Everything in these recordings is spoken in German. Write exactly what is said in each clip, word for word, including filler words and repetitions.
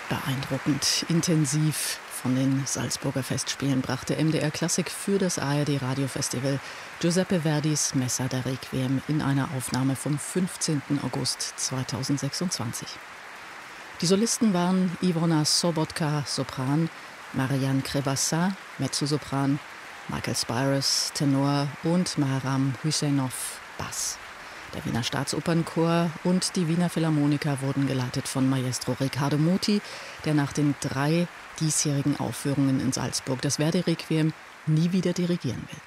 Beeindruckend, intensiv von den Salzburger Festspielen brachte M D R Klassik für das A R D Radiofestival Giuseppe Verdis Messa da Requiem in einer Aufnahme vom fünfzehnten August zweitausendsechsundzwanzig. Die Solisten waren Ivona Sobotka, Sopran, Marianne Crevassa, Mezzosopran, Michael Spyros, Tenor und Mahram Hüseinov, Bass. Der Wiener Staatsopernchor und die Wiener Philharmoniker wurden geleitet von Maestro Riccardo Muti, der nach den drei diesjährigen Aufführungen in Salzburg das Verdi-Requiem nie wieder dirigieren will.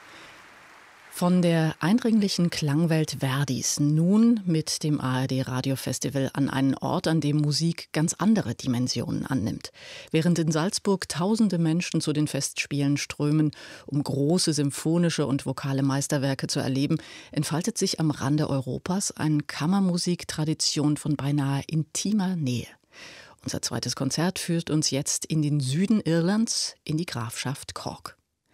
Von der eindringlichen Klangwelt Verdis nun mit dem A R D Radiofestival an einen Ort, an dem Musik ganz andere Dimensionen annimmt. Während in Salzburg tausende Menschen zu den Festspielen strömen, um große symphonische und vokale Meisterwerke zu erleben, entfaltet sich am Rande Europas eine Kammermusiktradition von beinahe intimer Nähe. Unser zweites Konzert führt uns jetzt in den Süden Irlands, in die Grafschaft Cork.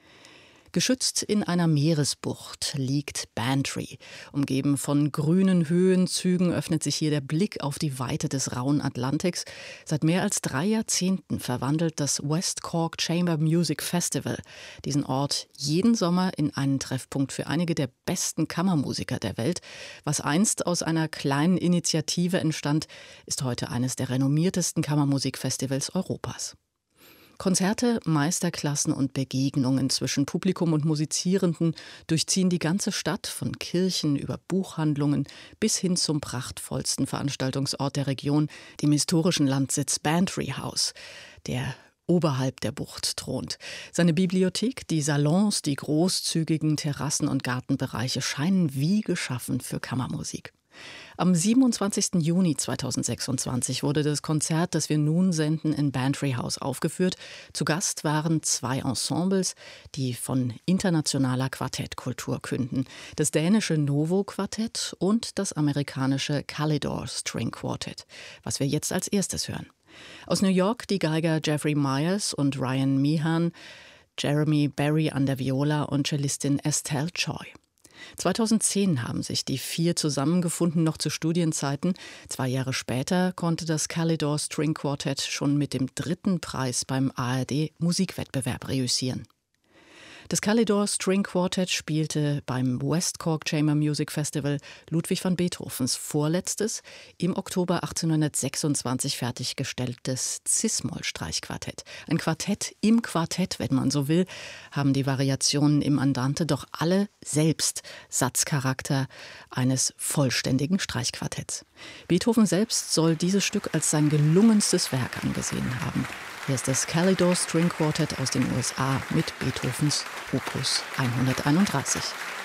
Geschützt in einer Meeresbucht liegt Bantry. Umgeben von grünen Höhenzügen öffnet sich hier der Blick auf die Weite des rauen Atlantiks. Seit mehr als drei Jahrzehnten verwandelt das West Cork Chamber Music Festival diesen Ort jeden Sommer in einen Treffpunkt für einige der besten Kammermusiker der Welt. Was einst aus einer kleinen Initiative entstand, ist heute eines der renommiertesten Kammermusikfestivals Europas. Konzerte, Meisterklassen und Begegnungen zwischen Publikum und Musizierenden durchziehen die ganze Stadt, von Kirchen über Buchhandlungen bis hin zum prachtvollsten Veranstaltungsort der Region, dem historischen Landsitz Bantry House, der oberhalb der Bucht thront. Seine Bibliothek, die Salons, die großzügigen Terrassen und Gartenbereiche scheinen wie geschaffen für Kammermusik. Am siebenundzwanzigsten Juni zweitausendsechsundzwanzig wurde das Konzert, das wir nun senden, in Bantry House aufgeführt. Zu Gast waren zwei Ensembles, die von internationaler Quartettkultur künden. Das dänische Novo-Quartett und das amerikanische Kalidor String Quartet, was wir jetzt als erstes hören. Aus New York die Geiger Jeffrey Myers und Ryan Meehan, Jeremy Berry an der Viola und Cellistin Estelle Choi. zweitausendzehn haben sich die vier zusammengefunden, noch zu Studienzeiten. Zwei Jahre später konnte das Kalidor String Quartet schon mit dem dritten Preis beim A R D Musikwettbewerb reüssieren. Das Kalidor String Quartet spielte beim West Cork Chamber Music Festival Ludwig van Beethovens vorletztes, im Oktober achtzehnhundertsechsundzwanzig fertiggestelltes Cis-Moll-Streichquartett. Ein Quartett im Quartett, wenn man so will, haben die Variationen im Andante doch alle selbst Satzcharakter eines vollständigen Streichquartetts. Beethoven selbst soll dieses Stück als sein gelungenstes Werk angesehen haben. Hier ist das Kalidor String Quartet aus den U S A mit Beethovens Opus hunderteinunddreißig.